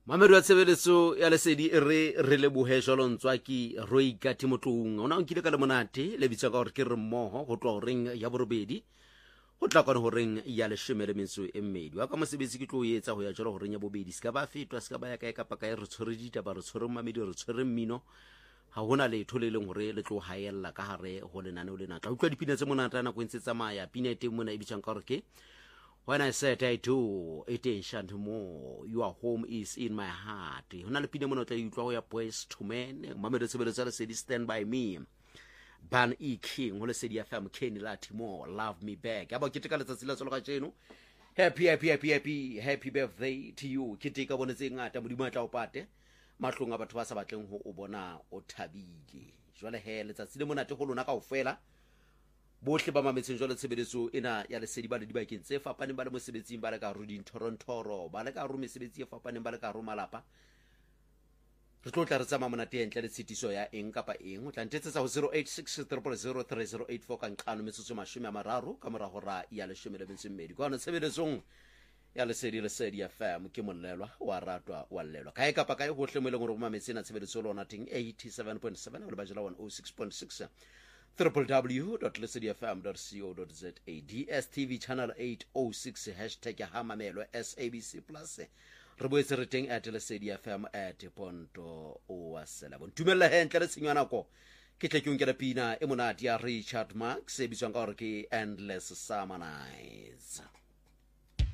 Mameru ya tshebeletso ya lesedi re lebohe jalo ntswaki roi ka Timotlong ona nkile ka le monate le bitsa ka gore ke re mmoho go tloa go reng ya borobedi go tla kwana go reng ya leshome le metso e mmedi wa ka mosebetsi ke tlo o etsa go ya jalo go reng ya bobedi ska ba fetwa ska ba ya kae kapa kae re tshwere ditaba re tshwere mamedi re tshwere mmino ha hona letho le leng gore le tlo haella ka hare go lenaneo lena tla utlwa dipina tse monate na go ntse tsamaya pina e teng mona e bitsang ka gore ke When I said I do, it ain't shant more. Your home is in my heart. Hona le pina mona tla utlwa go ya Boys to Men. Mamelo tsebeletsana se di Stand By Me. Ban E King go le se di FM Kenny Latimo, Love Me Back. Ya ba ke teka letsatsi la tsolo ga tseno. Happy birthday to you. Ke teka bone tse ngata modimo a tla o pate. Mahlong a batho ba sa batleng ho o bona o thabile. Jwale he letsatsi le monate go lona kaofela. Bohle ba mametseng jwale tshebeletso ena ya lesedi ba le dibakeng tse fapaneng ba le mosebetsing ba le ka ro dintorontoro ba le ka ro mesebetsi e fapaneng ba le ka ro malapa re tlo tla re tsama monate entle le tshitiso ya eng kapa eng o tla ntetsetsa go 0863003084 ka nqano metsotso 30 ka morago ra ya leshome le metso mmedi kwa tsebeletsong ya lesedi FM ke mollelwa wa ratwa wa llelwa kae kapa kae hohle mo le gore go mametsena tshebeletso lona teng 87.7 le ba jela 106.6 www.lesedifm.co.za DSTV channel 806 #hamamelwa SABC Plus re boetse re teng at lesedifm @ponto_o ntumella hentle le tshenywa nako ke tle ke unkela pina e monate ya Richard Marx e bitswang ka gore ke Endless Summer Nights.